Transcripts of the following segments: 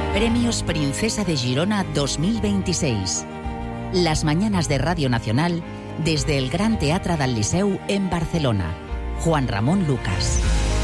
Premios Princesa de Girona 2026. Las mañanas de Radio Nacional desde el Gran Teatre del Liceu en Barcelona. Juan Ramón Lucas.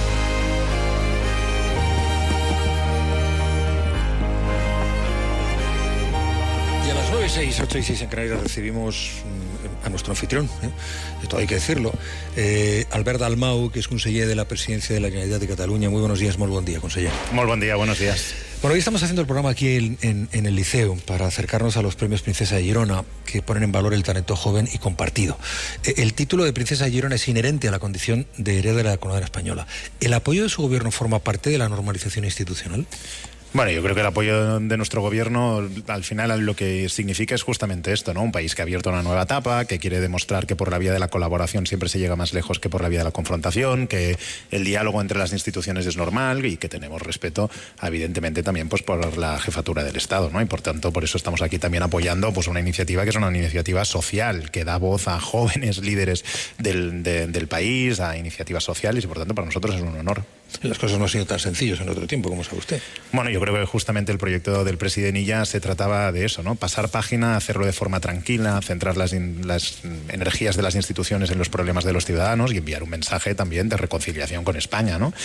Y a las 9:06, 8:06 en Canarias recibimos a nuestro anfitrión, esto hay que decirlo, Albert Dalmau, que es conseller de la Presidencia de la Generalitat de Cataluña. Muy buenos días, muy buen día, conseller. Muy buen día, buenos días. Bueno, hoy estamos haciendo el programa aquí en el Liceo para acercarnos a los premios Princesa de Girona, que ponen en valor el talento joven y compartido. El título de Princesa de Girona es inherente a la condición de heredera de la corona española. ¿El apoyo de su gobierno forma parte de la normalización institucional? Bueno, yo creo que el apoyo de nuestro gobierno al final lo que significa es justamente esto, ¿no? Un país que ha abierto una nueva etapa, que quiere demostrar que por la vía de la colaboración siempre se llega más lejos que por la vía de la confrontación, que el diálogo entre las instituciones es normal y que tenemos respeto, evidentemente, también pues por la jefatura del Estado, ¿no? Y por tanto, por eso estamos aquí también apoyando pues una iniciativa que es una iniciativa social, que da voz a jóvenes líderes del país, a iniciativas sociales, y por tanto para nosotros es un honor. Las cosas no han sido tan sencillas en otro tiempo, como sabe usted. Bueno, yo creo que justamente el proyecto del presidente Illa se trataba de eso, ¿no? Pasar página, hacerlo de forma tranquila, centrar las energías de las instituciones en los problemas de los ciudadanos y enviar un mensaje también de reconciliación con España, ¿no?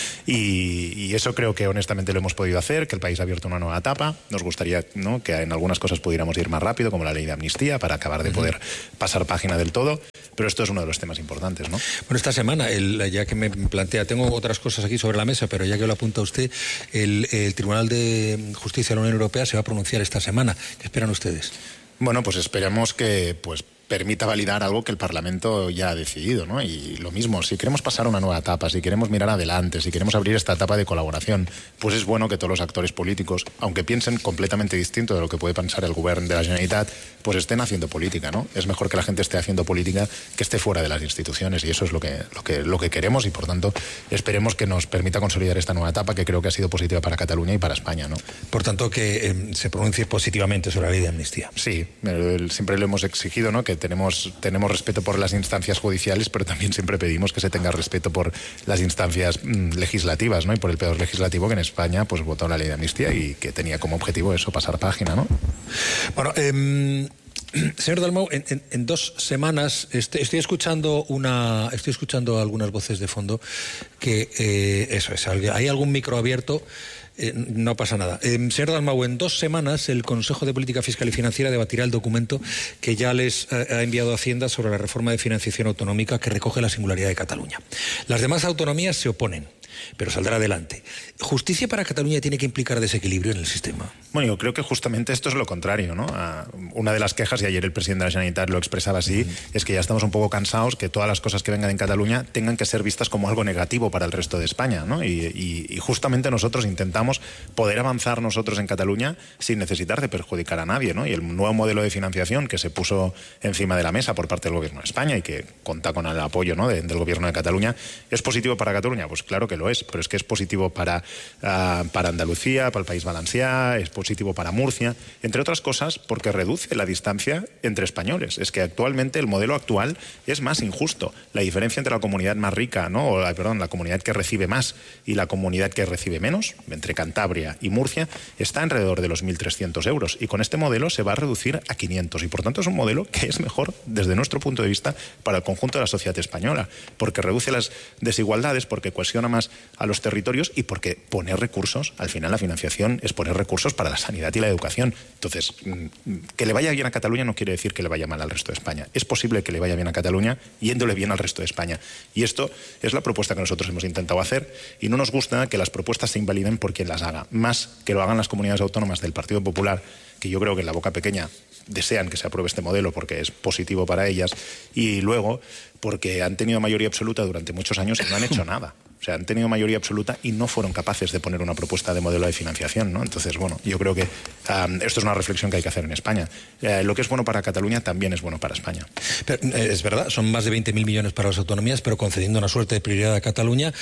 Y eso creo que honestamente lo hemos podido hacer, que el país ha abierto una nueva etapa. Nos gustaría, ¿no?, que en algunas cosas pudiéramos ir más rápido, como la ley de amnistía, para acabar de poder pasar página del todo. Pero esto es uno de los temas importantes, ¿no? Bueno, esta semana, ya que me plantea, tengo otras cosas aquí sobre la mesa, pero ya que lo apunta usted, el Tribunal de Justicia de la Unión Europea se va a pronunciar esta semana. ¿Qué esperan ustedes? Bueno, pues esperamos que permita validar algo que el Parlamento ya ha decidido, ¿no? Y lo mismo, si queremos pasar a una nueva etapa, si queremos mirar adelante, si queremos abrir esta etapa de colaboración, pues es bueno que todos los actores políticos, aunque piensen completamente distinto de lo que puede pensar el Govern de la Generalitat, pues estén haciendo política, ¿no? Es mejor que la gente esté haciendo política que esté fuera de las instituciones, y eso es lo que queremos, y por tanto esperemos que nos permita consolidar esta nueva etapa, que creo que ha sido positiva para Cataluña y para España, ¿no? Por tanto, que se pronuncie positivamente sobre la ley de amnistía. Sí, siempre lo hemos exigido, ¿no? Que tenemos respeto por las instancias judiciales, pero también siempre pedimos que se tenga respeto por las instancias legislativas, ¿no? Y por el poder legislativo, que en España pues votó la ley de amnistía y que tenía como objetivo eso, pasar página, ¿no? Bueno, señor Dalmau, en 2 semanas estoy escuchando algunas voces de fondo que eso es, hay algún micro abierto. No pasa nada. Señor Dalmau, en 2 semanas el Consejo de Política Fiscal y Financiera debatirá el documento que ya les ha enviado Hacienda sobre la reforma de financiación autonómica que recoge la singularidad de Cataluña. Las demás autonomías se oponen, pero saldrá adelante. ¿Justicia para Cataluña tiene que implicar desequilibrio en el sistema? Bueno, yo creo que justamente esto es lo contrario, ¿no? Una de las quejas, y ayer el presidente de la Generalitat lo expresaba así, es que ya estamos un poco cansados que todas las cosas que vengan en Cataluña tengan que ser vistas como algo negativo para el resto de España, ¿no? Y justamente nosotros intentamos poder avanzar nosotros en Cataluña sin necesitar de perjudicar a nadie, ¿no? Y el nuevo modelo de financiación que se puso encima de la mesa por parte del Gobierno de España y que cuenta con el apoyo, ¿no?, del Gobierno de Cataluña, ¿es positivo para Cataluña? Pues claro que lo es, pero es que es positivo para Andalucía, para el País Valencià, es positivo para Murcia, entre otras cosas porque reduce la distancia entre españoles. Es que actualmente el modelo actual es más injusto. La diferencia entre la comunidad más rica, ¿no?, la comunidad que recibe más y la comunidad que recibe menos, entre Cantabria y Murcia, está alrededor de los 1.300 euros, y con este modelo se va a reducir a 500, y por tanto es un modelo que es mejor desde nuestro punto de vista para el conjunto de la sociedad española, porque reduce las desigualdades, porque cohesiona más a los territorios y porque poner recursos, al final la financiación es poner recursos para la sanidad y la educación. Entonces, que le vaya bien a Cataluña no quiere decir que le vaya mal al resto de España. Es posible que le vaya bien a Cataluña yéndole bien al resto de España, y esto es la propuesta que nosotros hemos intentado hacer, y no nos gusta que las propuestas se invaliden por quien las haga, más que lo hagan las comunidades autónomas del Partido Popular, que yo creo que en la boca pequeña desean que se apruebe este modelo porque es positivo para ellas, y luego porque han tenido mayoría absoluta durante muchos años y no han hecho nada. O sea, han tenido mayoría absoluta y no fueron capaces de poner una propuesta de modelo de financiación, ¿no? Entonces, bueno, yo creo que esto es una reflexión que hay que hacer en España. Lo que es bueno para Cataluña también es bueno para España. Pero, es verdad, son más de 20.000 millones para las autonomías, pero concediendo una suerte de prioridad a Cataluña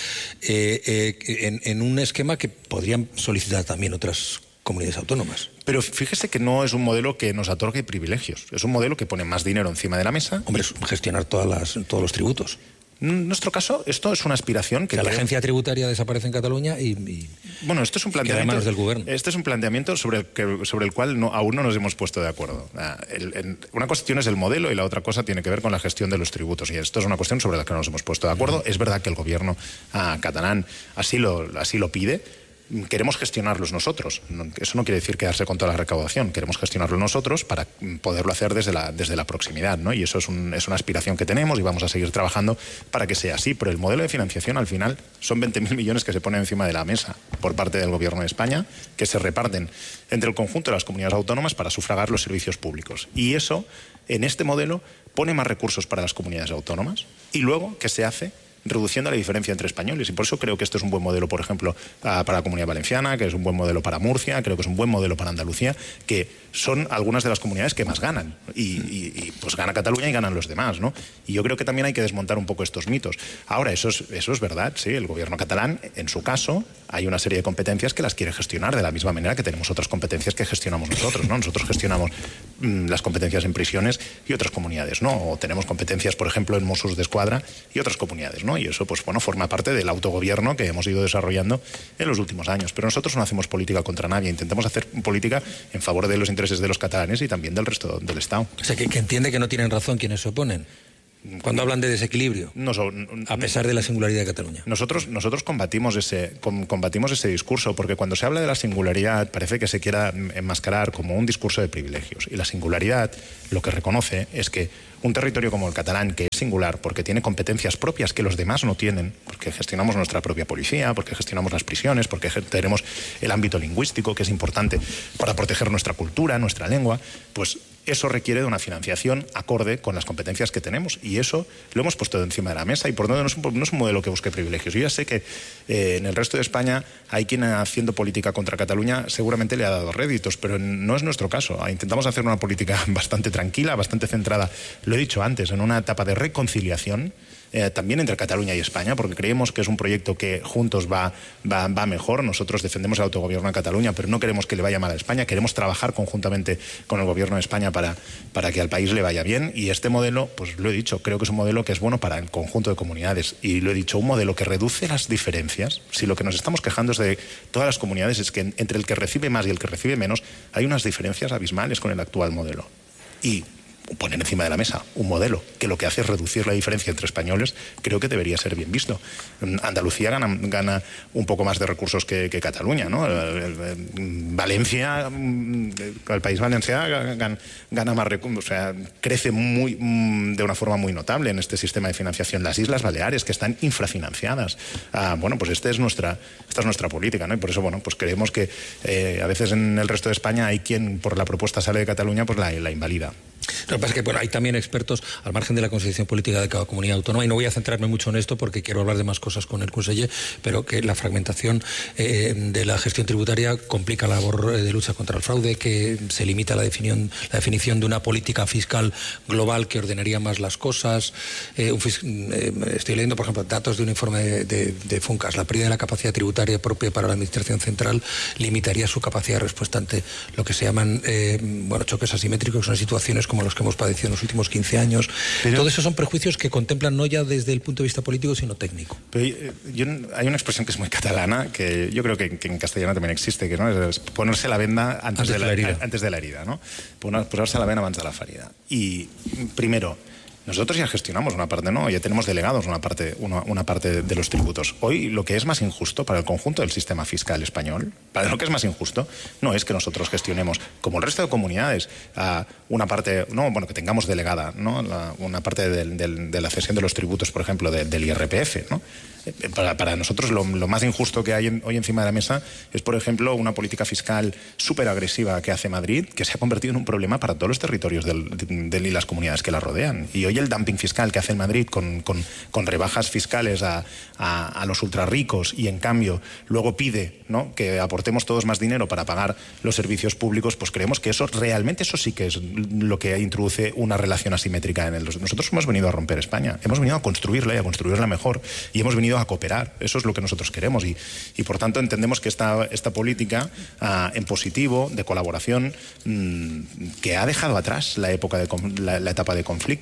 en un esquema que podrían solicitar también otras comunidades autónomas. Pero fíjese que no es un modelo que nos otorgue privilegios. Es un modelo que pone más dinero encima de la mesa. Hombre, es gestionar todos los tributos. En nuestro caso, esto es una aspiración que... O sea, la agencia tributaria desaparece en Cataluña y bueno, esto es un planteamiento... manos del gobierno. Este es un planteamiento sobre el cual aún no nos hemos puesto de acuerdo. Una cuestión es el modelo y la otra cosa tiene que ver con la gestión de los tributos. Y esto es una cuestión sobre la que no nos hemos puesto de acuerdo. Es verdad que el gobierno catalán así lo pide. Queremos gestionarlos nosotros. Eso no quiere decir quedarse con toda la recaudación. Queremos gestionarlo nosotros para poderlo hacer desde la proximidad, ¿no? Y eso es una aspiración que tenemos y vamos a seguir trabajando para que sea así. Pero el modelo de financiación, al final, son 20.000 millones que se ponen encima de la mesa por parte del Gobierno de España, que se reparten entre el conjunto de las comunidades autónomas para sufragar los servicios públicos. Y eso, en este modelo, pone más recursos para las comunidades autónomas. Y luego, ¿qué se hace? Reduciendo la diferencia entre españoles. Y por eso creo que esto es un buen modelo, por ejemplo, para la Comunidad Valenciana, que es un buen modelo para Murcia, creo que es un buen modelo para Andalucía, que son algunas de las comunidades que más ganan. Y pues gana Cataluña y ganan los demás, ¿no? Y yo creo que también hay que desmontar un poco estos mitos. Ahora, eso es verdad, sí, el gobierno catalán, en su caso, hay una serie de competencias que las quiere gestionar de la misma manera que tenemos otras competencias que gestionamos nosotros, ¿no? Nosotros gestionamos las competencias en prisiones y otras comunidades, ¿no? O tenemos competencias, por ejemplo, en Mossos d'Esquadra y otras comunidades, ¿no? Y eso, pues bueno, forma parte del autogobierno que hemos ido desarrollando en los últimos años. Pero nosotros no hacemos política contra nadie, intentamos hacer política en favor de los intereses de los catalanes y también del resto del Estado. O sea, que entiende que no tienen razón quienes se oponen cuando hablan de desequilibrio, a pesar de la singularidad de Cataluña. Nosotros combatimos ese discurso, porque cuando se habla de la singularidad parece que se quiera enmascarar como un discurso de privilegios. Y la singularidad lo que reconoce es que un territorio como el catalán, que es singular porque tiene competencias propias que los demás no tienen, porque gestionamos nuestra propia policía, porque gestionamos las prisiones, porque tenemos el ámbito lingüístico, que es importante para proteger nuestra cultura, nuestra lengua, pues eso requiere de una financiación acorde con las competencias que tenemos. Y eso lo hemos puesto encima de la mesa y por tanto no es un modelo que busque privilegios. Yo ya sé que en el resto de España hay quien haciendo política contra Cataluña seguramente le ha dado réditos, pero no es nuestro caso. Intentamos hacer una política bastante tranquila, bastante centrada, lo he dicho antes, en una etapa de reconciliación también entre Cataluña y España, porque creemos que es un proyecto que juntos va mejor. Nosotros defendemos el autogobierno en Cataluña, pero no queremos que le vaya mal a España. Queremos trabajar conjuntamente con el gobierno de España para que al país le vaya bien. Y este modelo, pues lo he dicho, creo que es un modelo que es bueno para el conjunto de comunidades. Y lo he dicho, un modelo que reduce las diferencias. Si lo que nos estamos quejando es de todas las comunidades, es que entre el que recibe más y el que recibe menos hay unas diferencias abismales con el actual modelo. Y poner encima de la mesa un modelo que lo que hace es reducir la diferencia entre españoles, creo que debería ser bien visto. Andalucía gana un poco más de recursos que Cataluña, ¿no? Valencia, el País Valencià gana más recursos, o sea, crece de una forma muy notable en este sistema de financiación. Las Islas Baleares, que están infrafinanciadas. Bueno, pues esta es nuestra política, ¿no? Y por eso, bueno, pues creemos que a veces en el resto de España hay quien por la propuesta sale de Cataluña, pues la invalida. Lo que pasa es que bueno, hay también expertos al margen de la constitución política de cada comunidad autónoma, y no voy a centrarme mucho en esto porque quiero hablar de más cosas con el conseller, pero que la fragmentación de la gestión tributaria complica la labor de lucha contra el fraude, que se limita la definición de una política fiscal global que ordenaría más las cosas. Estoy leyendo, por ejemplo, datos de un informe de FUNCAS. La pérdida de la capacidad tributaria propia para la Administración Central limitaría su capacidad de respuesta ante lo que se llaman choques asimétricos, son situaciones como los que hemos padecido en los últimos 15 años. Pero todo eso son prejuicios que contemplan no ya desde el punto de vista político, sino técnico. Pero hay una expresión que es muy catalana, que yo creo que en castellano también existe, que ¿no? es ponerse la venda antes de la herida, ¿no? Posarse la venda antes de la ferida. Y primero, nosotros ya gestionamos una parte, ¿no? Ya tenemos delegados una parte de los tributos. Hoy lo que es más injusto para el conjunto del sistema fiscal español, para lo que es más injusto, no es que nosotros gestionemos, como el resto de comunidades, una parte, que tengamos delegada, ¿no? Una parte de la cesión de los tributos, por ejemplo, del IRPF, ¿no? Para nosotros lo más injusto que hay hoy encima de la mesa es, por ejemplo, una política fiscal súper agresiva que hace Madrid, que se ha convertido en un problema para todos los territorios y las comunidades que la rodean. Y hoy el dumping fiscal que hace Madrid con rebajas fiscales a los ultrarricos, y en cambio luego pide, ¿no?, que aportemos todos más dinero para pagar los servicios públicos, pues creemos que eso sí que es lo que introduce una relación asimétrica Nosotros hemos venido a romper España, hemos venido a construirla y a construirla mejor, y hemos venido a cooperar. Eso es lo que nosotros queremos, y por tanto entendemos que esta política en positivo, de colaboración, que ha dejado atrás la etapa de conflicto, ¿no? Y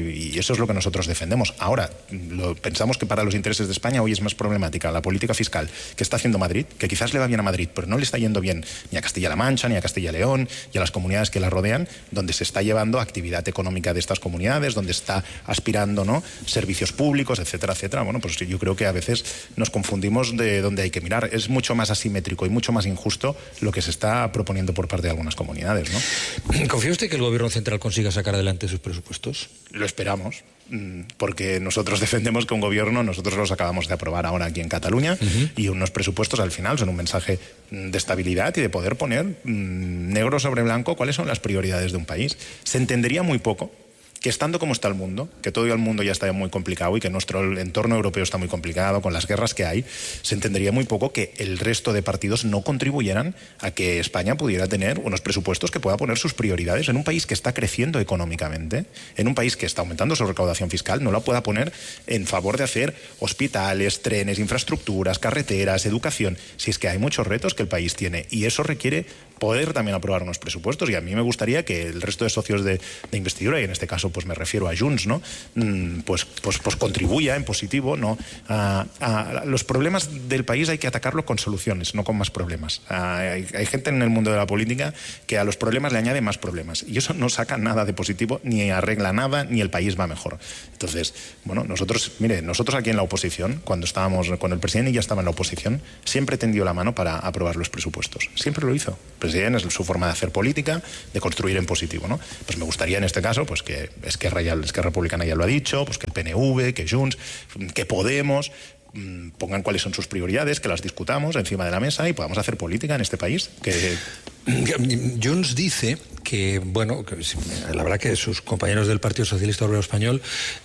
Y eso es lo que nosotros defendemos. Ahora, pensamos que para los intereses de España hoy es más problemática la política fiscal que está haciendo Madrid, que quizás le va bien a Madrid, pero no le está yendo bien ni a Castilla-La Mancha, ni a Castilla-León, y a las comunidades que la rodean, donde se está llevando actividad económica de estas comunidades, donde está aspirando, ¿no?, servicios públicos, etcétera, etcétera. Bueno, pues yo creo que a veces nos confundimos de dónde hay que mirar. Es mucho más asimétrico y mucho más injusto lo que se está proponiendo por parte de algunas comunidades, ¿no? ¿Confía usted que el Gobierno central consiga sacar adelante sus presupuestos? Lo esperamos, porque nosotros defendemos que un gobierno, nosotros los acabamos de aprobar ahora aquí en Cataluña, y unos presupuestos al final son un mensaje de estabilidad y de poder poner negro sobre blanco cuáles son las prioridades de un país. Se entendería muy poco que estando como está el mundo, que todo el mundo ya está muy complicado y que nuestro entorno europeo está muy complicado con las guerras que hay, se entendería muy poco que el resto de partidos no contribuyeran a que España pudiera tener unos presupuestos que pueda poner sus prioridades en un país que está creciendo económicamente, en un país que está aumentando su recaudación fiscal, no la pueda poner en favor de hacer hospitales, trenes, infraestructuras, carreteras, educación. Si es que hay muchos retos que el país tiene, y eso requiere poder también aprobar unos presupuestos, y a mí me gustaría que el resto de socios de investidura, y en este caso pues me refiero a Junts, ¿no?, pues contribuya en positivo, ¿no? A los problemas del país hay que atacarlos con soluciones, no con más problemas. Hay gente en el mundo de la política que a los problemas le añade más problemas, y eso no saca nada de positivo, ni arregla nada, ni el país va mejor. Entonces, bueno, nosotros aquí en la oposición, cuando el presidente ya estaba en la oposición, siempre tendió la mano para aprobar los presupuestos. Siempre lo hizo. El presidente es su forma de hacer política, de construir en positivo, ¿no? Pues me gustaría en este caso pues que Esquerra Republicana ya lo ha dicho, pues que el PNV, que Junts, que Podemos pongan cuáles son sus prioridades, que las discutamos encima de la mesa y podamos hacer política en este país. Junts dice que, bueno, que la verdad que sus compañeros del Partido Socialista Obrero Español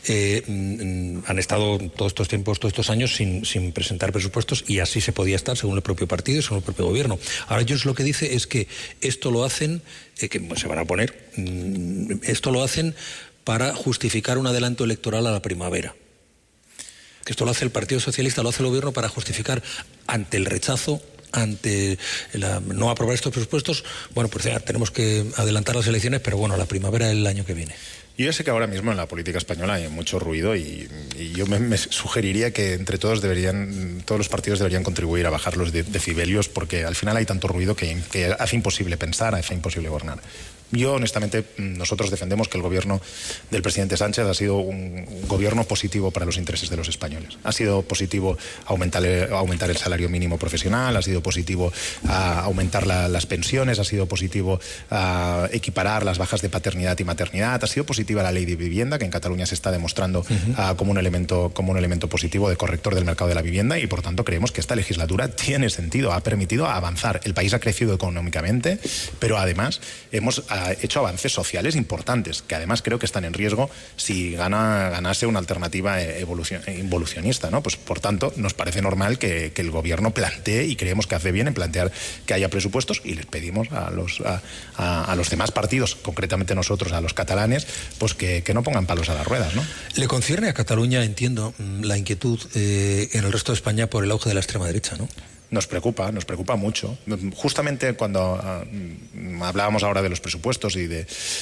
han estado todos estos años sin presentar presupuestos, y así se podía estar según el propio partido y según el propio gobierno. Ahora Junts lo que dice es que esto lo hacen, que se van a oponer, esto lo hacen para justificar un adelanto electoral a la primavera. Que esto lo hace el Partido Socialista, lo hace el gobierno para justificar ante el rechazo, ante no aprobar estos presupuestos. Bueno, pues ya tenemos que adelantar las elecciones, pero bueno, la primavera del año que viene. Yo ya sé que ahora mismo en la política española hay mucho ruido, y yo me sugeriría que entre todos los partidos deberían contribuir a bajar los decibelios, porque al final hay tanto ruido que hace imposible pensar, hace imposible gobernar. Yo, honestamente, nosotros defendemos que el gobierno del presidente Sánchez ha sido un gobierno positivo para los intereses de los españoles. Ha sido positivo aumentar el salario mínimo profesional, ha sido positivo aumentar las pensiones, ha sido positivo equiparar las bajas de paternidad y maternidad, ha sido positiva la ley de vivienda, que en Cataluña se está demostrando como un elemento positivo de corrector del mercado de la vivienda, y por tanto creemos que esta legislatura tiene sentido, ha permitido avanzar. El país ha crecido económicamente, pero además hemos hecho avances sociales importantes, que además creo que están en riesgo si ganase una alternativa involucionista, ¿no? Pues por tanto nos parece normal que el gobierno plantee, y creemos que hace bien en plantear que haya presupuestos, y les pedimos a los demás partidos, concretamente nosotros, a los catalanes, pues que no pongan palos a las ruedas, ¿no? Le concierne a Cataluña, entiendo, la inquietud en el resto de España por el auge de la extrema derecha, ¿no? Nos preocupa mucho. Justamente cuando hablábamos ahora de los presupuestos y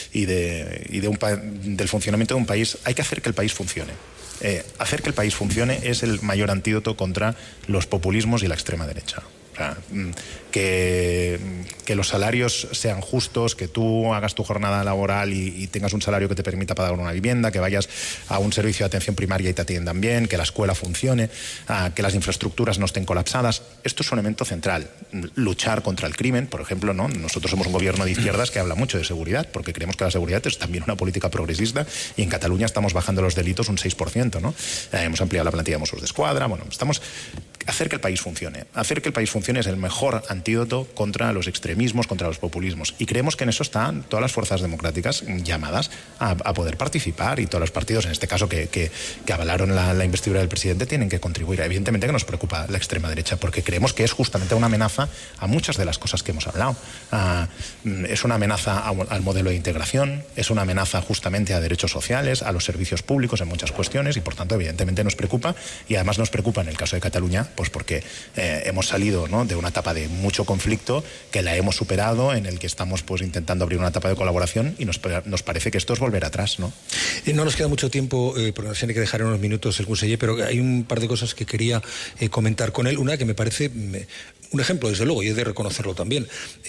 del funcionamiento de un país, hay que hacer que el país funcione. Hacer que el país funcione es el mayor antídoto contra los populismos y la extrema derecha. O sea, que los salarios sean justos, que tú hagas tu jornada laboral y tengas un salario que te permita pagar una vivienda, que vayas a un servicio de atención primaria y te atiendan bien, que la escuela funcione, que las infraestructuras no estén colapsadas. Esto es un elemento central. Luchar contra el crimen, por ejemplo, ¿no? Nosotros somos un gobierno de izquierdas que habla mucho de seguridad, porque creemos que la seguridad es también una política progresista, y en Cataluña estamos bajando los delitos un 6%, ¿no? Hemos ampliado la plantilla de Mossos d'Esquadra. Bueno, hacer que el país funcione. Hacer que el país funcione es el mejor antídoto contra los extremismos, contra los populismos. Y creemos que en eso están todas las fuerzas democráticas llamadas a poder participar, y todos los partidos, en este caso, que avalaron la investidura del presidente, tienen que contribuir. Evidentemente que nos preocupa la extrema derecha, porque creemos que es justamente una amenaza a muchas de las cosas que hemos hablado. Es una amenaza al modelo de integración, es una amenaza justamente a derechos sociales, a los servicios públicos en muchas cuestiones, y por tanto evidentemente nos preocupa, y además nos preocupa en el caso de Cataluña Pues porque hemos salido, ¿no?, de una etapa de mucho conflicto, que la hemos superado, en el que estamos pues intentando abrir una etapa de colaboración, y nos parece que esto es volver atrás, ¿no? No nos queda mucho tiempo, porque nos tiene que dejar en unos minutos el conseller, pero hay un par de cosas que quería comentar con él. Una que me parece un ejemplo, desde luego, y he de reconocerlo también.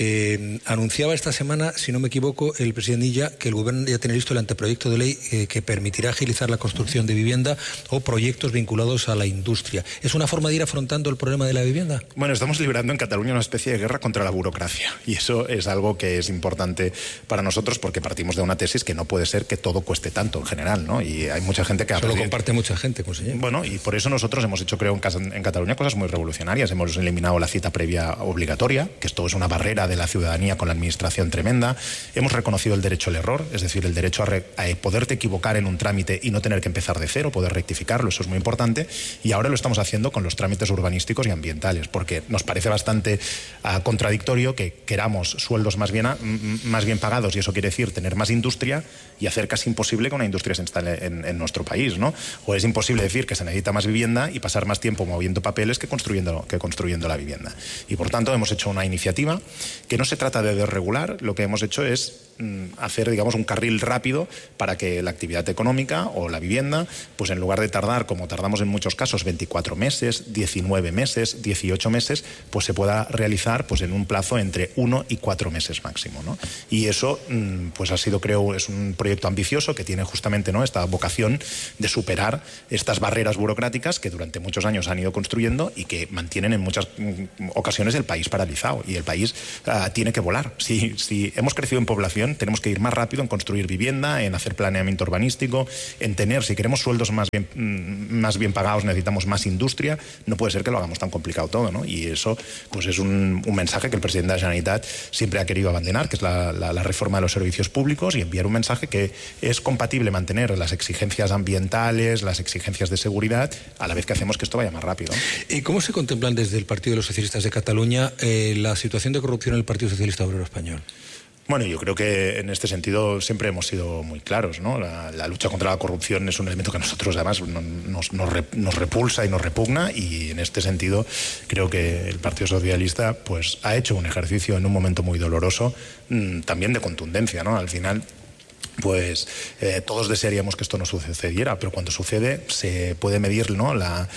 Anunciaba esta semana, si no me equivoco, el presidente Illa, que el gobierno ya tiene listo el anteproyecto de ley que permitirá agilizar la construcción de vivienda o proyectos vinculados a la industria. ¿Es una forma de ir afrontando el problema de la vivienda? Bueno, estamos librando en Cataluña una especie de guerra contra la burocracia, y eso es algo que es importante para nosotros, porque partimos de una tesis que no puede ser que todo cueste tanto en general, ¿no? Y hay mucha gente que... Eso lo comparte mucha gente, conseller. Bueno, y por eso nosotros hemos hecho, creo, en Cataluña cosas muy revolucionarias. Hemos eliminado la cita previa obligatoria, que esto es una barrera de la ciudadanía con la administración tremenda. Hemos reconocido el derecho al error, es decir, el derecho a poderte equivocar en un trámite y no tener que empezar de cero, poder rectificarlo, eso es muy importante. Y ahora lo estamos haciendo con los trámites urbanísticos y ambientales, porque nos parece bastante contradictorio que queramos sueldos más bien pagados, y eso quiere decir tener más industria, y hacer casi imposible que una industria se instale en nuestro país, ¿no? O es imposible decir que se necesita más vivienda y pasar más tiempo moviendo papeles que construyendo la vivienda. Y por tanto hemos hecho una iniciativa que no se trata de desregular, lo que hemos hecho es hacer, digamos, un carril rápido para que la actividad económica o la vivienda, pues en lugar de tardar, como tardamos en muchos casos, 24 meses, 19 meses, 18 meses, pues se pueda realizar pues en un plazo entre 1 y 4 meses máximo, ¿no? Y eso pues ha sido, creo, es un proyecto ambicioso que tiene justamente, ¿no?, esta vocación de superar estas barreras burocráticas que durante muchos años han ido construyendo y que mantienen en muchas ocasiones el país paralizado, y el país tiene que volar. Si hemos crecido en población, tenemos que ir más rápido en construir vivienda, en hacer planeamiento urbanístico, en tener, si queremos sueldos más bien pagados, necesitamos más industria. No puede ser que lo hagamos tan complicado todo, ¿no? Y eso pues es un mensaje que el presidente de la Generalitat siempre ha querido abandonar, que es la reforma de los servicios públicos, y enviar un mensaje que es compatible mantener las exigencias ambientales, las exigencias de seguridad, a la vez que hacemos que esto vaya más rápido. ¿Y cómo se contemplan desde el Partido de los Socialistas de Cataluña la situación de corrupción en el Partido Socialista Obrero Español? Bueno, yo creo que en este sentido siempre hemos sido muy claros, ¿no? La lucha contra la corrupción es un elemento que a nosotros además nos repulsa y nos repugna, y en este sentido creo que el Partido Socialista pues ha hecho un ejercicio en un momento muy doloroso, también de contundencia, ¿no? Al final pues todos desearíamos que esto no sucediera, pero cuando sucede se puede medir, ¿no?,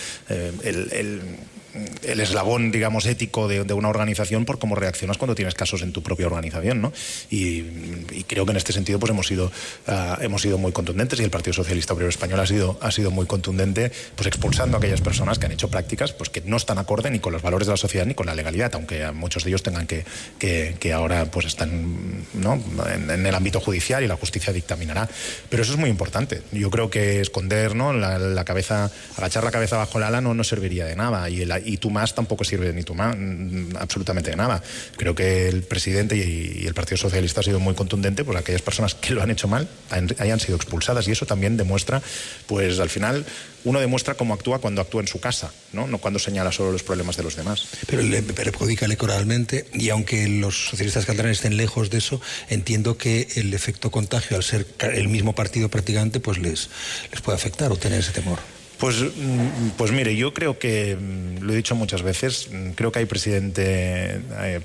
el eslabón, digamos, ético de una organización por cómo reaccionas cuando tienes casos en tu propia organización, ¿no? Y creo que en este sentido pues hemos sido muy contundentes, y el Partido Socialista Obrero Español ha sido muy contundente, pues expulsando a aquellas personas que han hecho prácticas pues que no están acorde ni con los valores de la sociedad ni con la legalidad, aunque a muchos de ellos tengan que ahora pues están, ¿no?, en el ámbito judicial, y la justicia dictaminará. Pero eso es muy importante. Yo creo que esconder, ¿no?, la cabeza, agachar la cabeza bajo el ala no serviría de nada, y tú más tampoco sirve ni tú más, absolutamente de nada. Creo que el presidente y el Partido Socialista ha sido muy contundente, pues aquellas personas que lo han hecho mal hayan sido expulsadas, y eso también demuestra, pues al final uno demuestra cómo actúa cuando actúa en su casa, no cuando señala solo los problemas de los demás. Pero le perjudica electoralmente, y aunque los socialistas catalanes estén lejos de eso, entiendo que el efecto contagio, al ser el mismo partido prácticamente, pues les puede afectar o tener ese temor. Pues mire, yo creo que, lo he dicho muchas veces, creo que hay presidente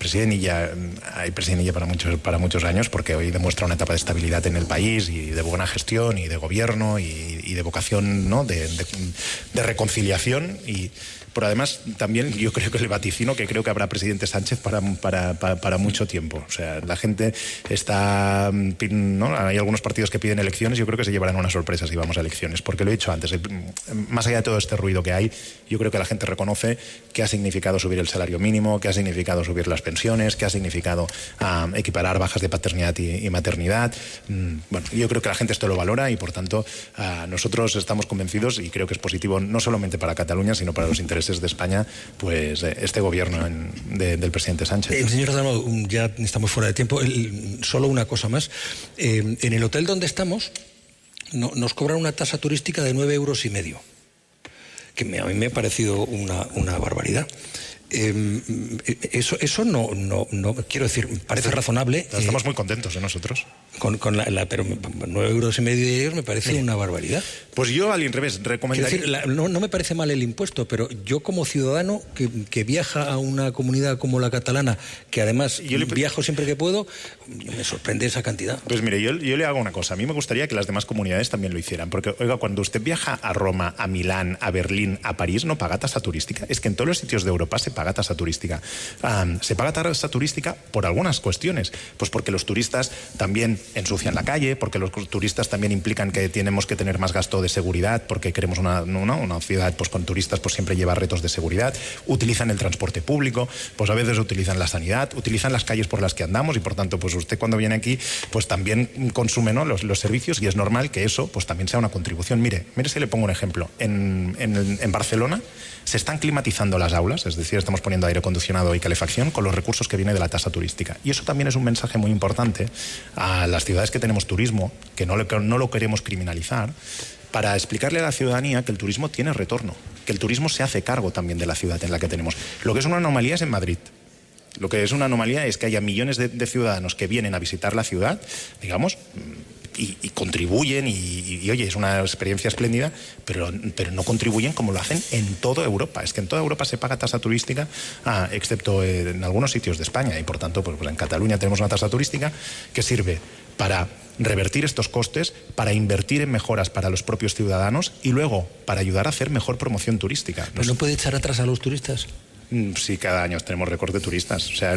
para muchos años, porque hoy demuestra una etapa de estabilidad en el país, y de buena gestión, y de gobierno, y de vocación, ¿no?, de reconciliación. Pero además también yo creo que le vaticino que creo que habrá presidente Sánchez para mucho tiempo. O sea, la gente está, ¿no?, hay algunos partidos que piden elecciones, yo creo que se llevarán una sorpresa si vamos a elecciones, porque lo he dicho antes, más allá de todo este ruido que hay, yo creo que la gente reconoce qué ha significado subir el salario mínimo, qué ha significado subir las pensiones, qué ha significado equiparar bajas de paternidad y maternidad. Bueno, yo creo que la gente esto lo valora, y por tanto nosotros estamos convencidos, y creo que es positivo no solamente para Cataluña, sino para los intereses de España, pues este gobierno del presidente Sánchez. Señor Dalmau, ya estamos fuera de tiempo. Solo una cosa más. En el hotel donde estamos nos cobran una tasa turística de 9,5 euros, que a mí me ha parecido una barbaridad. Eso no quiero decir, parece razonable. Estamos muy contentos de nosotros. Pero 9,5 euros de ellos me parece una barbaridad. Pues yo al revés recomendaría... Quiero decir, no me parece mal el impuesto, pero yo como ciudadano que viaja a una comunidad como la catalana, que además viajo siempre que puedo, me sorprende esa cantidad. Pues mire, yo le hago una cosa. A mí me gustaría que las demás comunidades también lo hicieran, porque, oiga, cuando usted viaja a Roma, a Milán, a Berlín, a París, no paga tasa turística. Es que en todos los sitios de Europa se paga tasa turística. Se paga tasa turística por algunas cuestiones. Pues porque los turistas también ensucian la calle, porque los turistas también implican que tenemos que tener más gasto de seguridad, porque queremos una ciudad pues con turistas pues siempre lleva retos de seguridad, utilizan el transporte público, pues a veces utilizan la sanidad, utilizan las calles por las que andamos y por tanto pues usted cuando viene aquí pues también consume, ¿no?, los servicios, y es normal que eso pues también sea una contribución. Mire si le pongo un ejemplo. En Barcelona se están climatizando las aulas, es decir, estamos poniendo aire acondicionado y calefacción con los recursos que viene de la tasa turística. Y eso también es un mensaje muy importante a las ciudades que tenemos turismo, que no lo queremos criminalizar, para explicarle a la ciudadanía que el turismo tiene retorno, que el turismo se hace cargo también de la ciudad en la que tenemos. Lo que es una anomalía es en Madrid. Lo que es una anomalía es que haya millones de ciudadanos que vienen a visitar la ciudad, digamos, y contribuyen y oye, es una experiencia espléndida, pero no contribuyen como lo hacen en toda Europa. Es que en toda Europa se paga tasa turística, excepto en algunos sitios de España, y por tanto pues en Cataluña tenemos una tasa turística que sirve para revertir estos costes, para invertir en mejoras para los propios ciudadanos y luego para ayudar a hacer mejor promoción turística. ¿Pero no puede echar atrás a los turistas? Sí, cada año tenemos récord de turistas. O sea,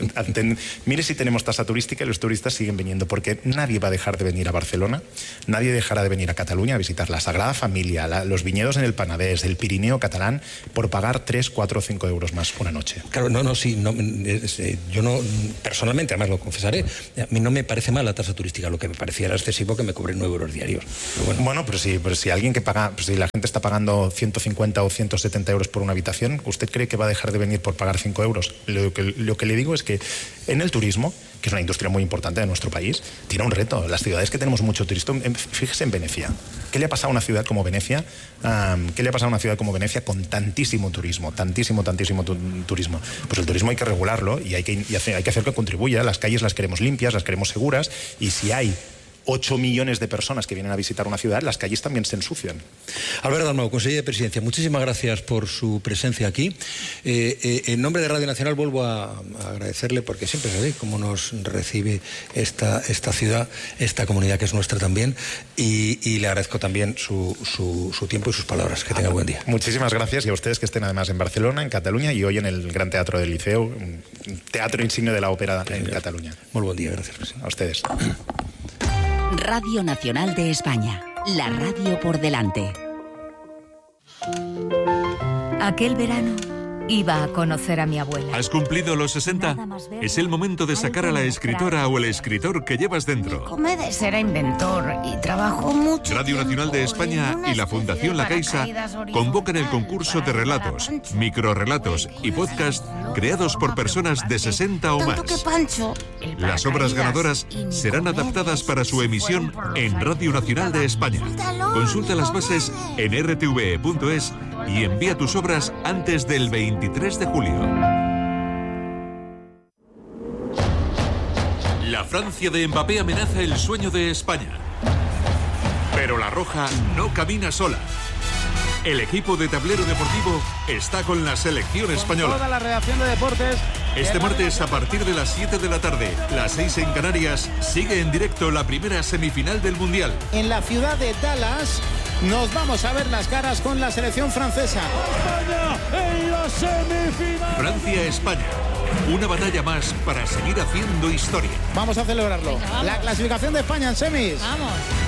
mire si tenemos tasa turística y los turistas siguen viniendo, porque nadie va a dejar de venir a Barcelona, nadie dejará de venir a Cataluña a visitar la Sagrada Familia, los viñedos en el Penedès, el Pirineo catalán, por pagar 3, 4 o 5 euros más una noche. Claro, yo no, personalmente, además lo confesaré, a mí no me parece mal la tasa turística, lo que me parecía era excesivo que me cobren 9 euros diarios. Pero si alguien que paga, si la gente está pagando 150 o 170 euros por una habitación, ¿usted cree que va a dejar de venir por pagar 5 euros? Lo que le digo es que en el turismo, que es una industria muy importante de nuestro país, tiene un reto. Las ciudades que tenemos mucho turismo, fíjese en Venecia. ¿Qué le ha pasado a una ciudad como Venecia? ¿Qué le ha pasado a una ciudad como Venecia con tantísimo turismo? Tantísimo turismo. Pues el turismo hay que regularlo y hay que hacer que contribuya. Las calles las queremos limpias, las queremos seguras, y si hay 8 millones de personas que vienen a visitar una ciudad, las calles también se ensucian. Albert Dalmau, consejero de Presidencia, muchísimas gracias por su presencia aquí. En nombre de Radio Nacional vuelvo a agradecerle, porque siempre es así como nos recibe esta ciudad, esta comunidad que es nuestra también, y le agradezco también su tiempo y sus palabras. Que tenga buen día. Muchísimas gracias, y a ustedes que estén además en Barcelona, en Cataluña, y hoy en el Gran Teatro del Liceu, un teatro insigne de la ópera en Cataluña. Muy buen día, gracias, presidente. A ustedes. Radio Nacional de España, la radio por delante. Aquel verano iba a conocer a mi abuela. ¿Has cumplido los 60? Es el momento de sacar a la escritora o el escritor que llevas dentro. Comedes era inventor y trabajó mucho. Radio Nacional de España y la Fundación La Caixa convocan el concurso de relatos, microrrelatos y podcast creados por personas de 60 o más. Las obras ganadoras serán adaptadas para su emisión en Radio Nacional de España. Consulta las bases en rtve.es y envía tus obras antes del 23 de julio. La Francia de Mbappé amenaza el sueño de España. Pero la Roja no camina sola. El equipo de Tablero Deportivo está con la selección española. Toda la redacción de deportes. Este martes, a partir de las 7 de la tarde, las 6 en Canarias, sigue en directo la primera semifinal del Mundial. En la ciudad de Dallas nos vamos a ver las caras con la selección francesa. España en la semifinal. Francia-España. Una batalla más para seguir haciendo historia. Vamos a celebrarlo. Venga, vamos. La clasificación de España en semis. Vamos.